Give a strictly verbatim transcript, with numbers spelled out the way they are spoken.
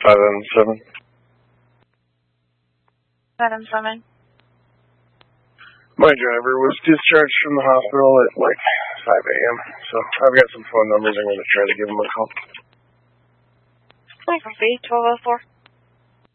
five M seven. Seven seven. My driver was discharged from the hospital at like five A M So I've got some phone numbers. I'm going to try to give him a call. twelve oh four.